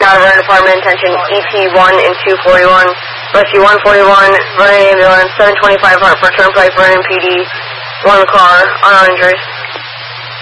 out of our department, attention ET1 and 241, rescue 141, Vernon ambulance, 725 Hartford Turnpike, Vernon PD, one car, uninjured.